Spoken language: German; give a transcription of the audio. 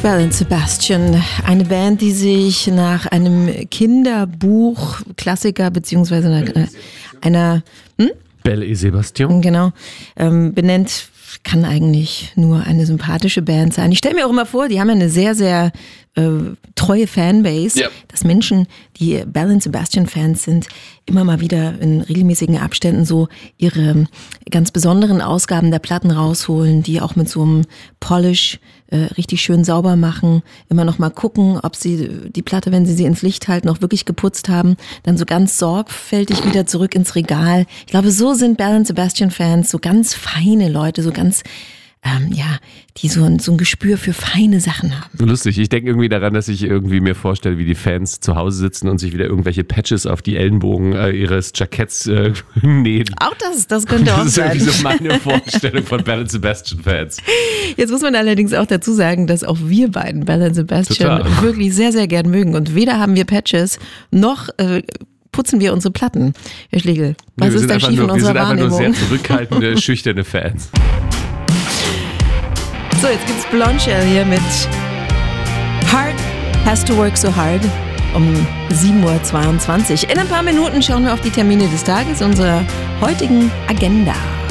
Belle & Sebastian, eine Band, die sich nach einem Kinderbuch-Klassiker beziehungsweise einer Belle et Sebastian. Genau, benennt, kann eigentlich nur eine sympathische Band sein. Ich stelle mir auch immer vor, die haben ja eine sehr, sehr treue Fanbase, dass Menschen, die Belle & Sebastian-Fans sind, immer mal wieder in regelmäßigen Abständen so ihre ganz besonderen Ausgaben der Platten rausholen, die auch mit so einem Polish richtig schön sauber machen, immer noch mal gucken, ob sie die Platte, wenn sie ins Licht halten, auch wirklich geputzt haben, dann so ganz sorgfältig wieder zurück ins Regal. Ich glaube, so sind Belle & Sebastian-Fans, so ganz feine Leute, so ganz die so ein Gespür für feine Sachen haben. Lustig, ich denke irgendwie daran, dass ich irgendwie mir vorstelle, wie die Fans zu Hause sitzen und sich wieder irgendwelche Patches auf die Ellenbogen ihres Jacketts nähen. Auch das könnte auch sein. Das ist irgendwie so meine Vorstellung von Belle & Sebastian-Fans. Jetzt muss man allerdings auch dazu sagen, dass auch wir beiden Belle & Sebastian wirklich sehr, sehr gern mögen. Und weder haben wir Patches, noch putzen wir unsere Platten. Herr Schlegel, was ist da schief in unserer Wahrnehmung? Wir sind einfach nur sehr zurückhaltende, schüchterne Fans. So, jetzt gibt's Blondshell hier mit Hard Has to Work So Hard um 7:22 Uhr. In ein paar Minuten schauen wir auf die Termine des Tages unserer heutigen Agenda.